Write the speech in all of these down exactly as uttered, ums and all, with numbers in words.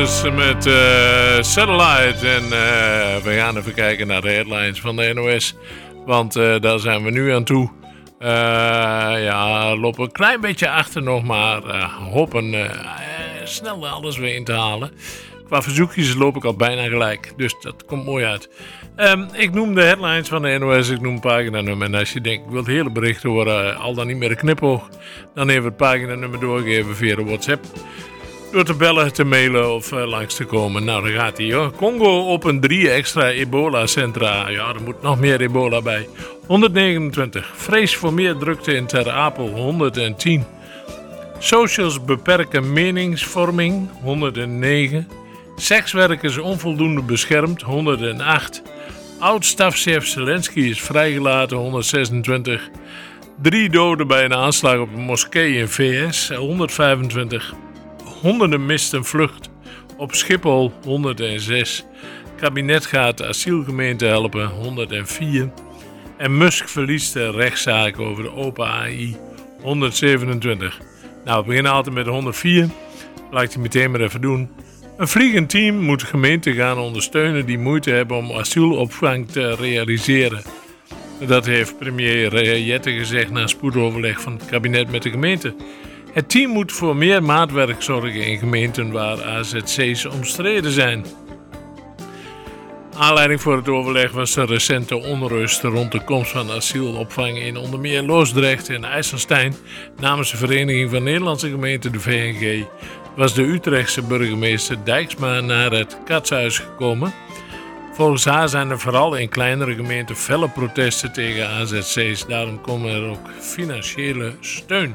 Dus met uh, Satellite en uh, we gaan even kijken naar de headlines van de N O S, want uh, daar zijn we nu aan toe. Uh, ja, lopen een klein beetje achter nog, maar uh, hopen uh, snel alles weer in te halen. Qua verzoekjes loop ik al bijna gelijk, dus dat komt mooi uit. Um, ik noem de headlines van de N O S, ik noem paginanummer. En als je denkt, ik wil het hele bericht horen, al dan niet meer een knipoog, dan even het paginanummer doorgeven via de WhatsApp. Door te bellen, te mailen of uh, langs te komen. Nou, daar gaat hij hoor. Congo opent drie extra ebola-centra. Ja, er moet nog meer ebola bij. honderdnegenentwintig. Vrees voor meer drukte in Ter Apel. honderdtien. Socials beperken meningsvorming. honderdnegen. Sekswerkers onvoldoende beschermd. honderdacht. Oud-stafchef Zelensky is vrijgelaten. honderdzesentwintig. Drie doden bij een aanslag op een moskee in V S. honderdvijfentwintig. Honderden misten vlucht. Op Schiphol honderdzes. Kabinet gaat de asielgemeente helpen honderdvier. En Musk verliest de rechtszaak over de open A I honderdzevenentwintig. Nou, we beginnen altijd met honderdvier. Laat ik die meteen maar even doen. Een vliegend team moet gemeenten gaan ondersteunen die moeite hebben om asielopvang te realiseren. Dat heeft premier Jette gezegd na spoedoverleg van het kabinet met de gemeente. Het team moet voor meer maatwerk zorgen in gemeenten waar A Z C's omstreden zijn. Aanleiding voor het overleg was de recente onrust rond de komst van asielopvang in onder meer Loosdrecht en IJsselstein. Namens de Vereniging van Nederlandse Gemeenten, de V N G, was de Utrechtse burgemeester Dijksma naar het Katshuis gekomen. Volgens haar zijn er vooral in kleinere gemeenten felle protesten tegen A Z C's. Daarom komen er ook financiële steun.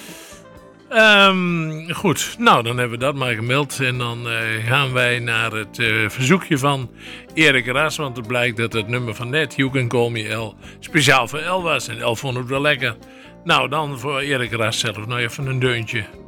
Um, goed, nou dan hebben we dat maar gemeld en dan uh, gaan wij naar het uh, verzoekje van Erik Ras, want het blijkt dat het nummer van net, You Can Call Me El, speciaal voor El was en El vond het wel lekker. Nou dan voor Erik Ras zelf nog even een deuntje.